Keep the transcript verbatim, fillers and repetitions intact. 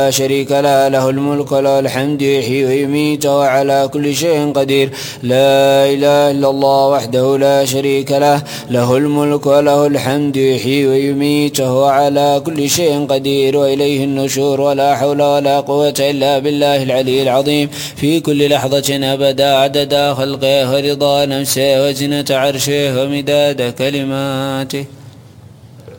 لا شريك له له الملك وله الحمد يحيي ويميت وهو على كل شيء قدير. لا إله إلا الله وحده لا شريك له له الملك وله الحمد يحيي ويميت وهو على كل شيء قدير وإليه النشور. ولا حول ولا قوة إلا بالله العلي العظيم في كل لحظة أبدا عدد خلقه ورضا نفسه وزنة عرشه ومداد كلماته.